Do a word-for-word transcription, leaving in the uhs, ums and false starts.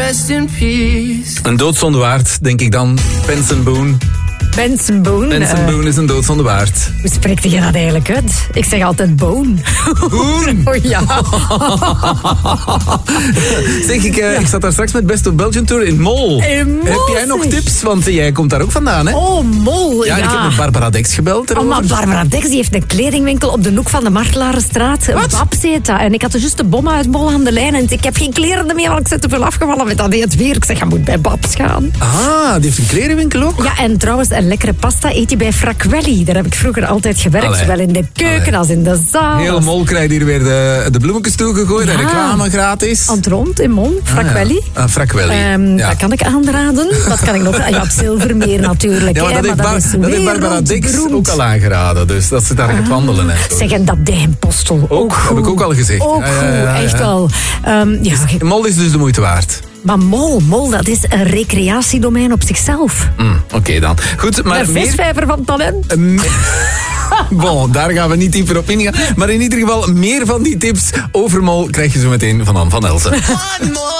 rest in peace. Een doodzonde waard, denk ik dan. Benson Boone. Benson Boone. Benson Boone is een doodzonde waard. Hoe spreekt je dat eigenlijk uit? Ik zeg altijd Boone. Boone? Oh ja. Zeg, ik, uh, ja. ik zat daar straks met Best of Belgium Tour in Mol. In Mol, Heb jij nog zeg. tips? Want jij komt daar ook vandaan, hè? Oh, Mol, ja. Ja, ik heb met Barbara Dex gebeld erover. Oh, maar Barbara Dex die heeft een kledingwinkel op de hoek van de Martelarenstraat. Wat? Babs heet dat. En ik had dus juist de bommen uit Mol aan de lijn. En ik heb geen kleren meer, want ik zit te veel afgevallen met dat het weer. Ik zeg, je moet bij Babs gaan. Ah, die heeft een klerenwinkel ook? Ja, en trouwens, een lekkere pasta eet je bij Frakwelli. Daar heb ik vroeger altijd gewerkt. Allee. Zowel in de keuken Allee. als in de zaal. Heel Mol krijgt hier weer de, de bloemetjes toegegooid en Ja. reclame gratis. Aan het rond in Mol, Frakwelli. Ah, ja. ah, Frakwelli. Um, ja. Dat kan ik aanraden. Dat kan ik nog. Ja, op Zilvermeer natuurlijk. Ja, maar hè, dat, maar heeft, dat Bar- is dat heeft Barbara Dex wereldberoemd. ook al aangeraden. Dus dat ze daar gaat wandelen. En zo. Zeg, en dat Dijnpostel ook, Ook, heb ik ook al gezegd. Ook Ja, ja, ja, ja, goed, echt ja. wel. Um, ja, Mol is dus de moeite waard. maar Mol, Mol, dat is een recreatiedomein op zichzelf. Mm, Oké okay dan. Goed, maar Een meer... visvijver van talent. Uh, bon, daar gaan we niet dieper op ingaan. Maar in ieder geval, meer van die tips over Mol krijg je zo meteen van Anne van Elsen.